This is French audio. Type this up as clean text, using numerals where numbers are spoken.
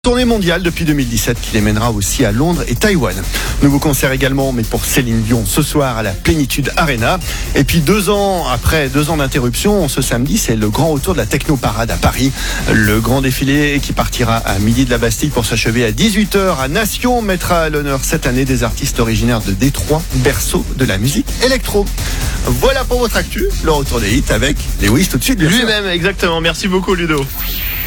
Tournée mondiale depuis 2017 qui les mènera aussi à Londres et Taïwan. Nouveau concert également, mais pour Céline Dion ce soir à la Plénitude Arena. Et puis 2 ans d'interruption, ce samedi, c'est le grand retour de la Techno Parade à Paris. Le grand défilé qui partira à midi de la Bastille pour s'achever à 18h à Nation mettra à l'honneur cette année des artistes originaires de Détroit, berceau de la musique électro. Voilà pour votre actu, le retour des hits avec Lewis tout de suite. Lui-même, exactement. Merci beaucoup Ludo.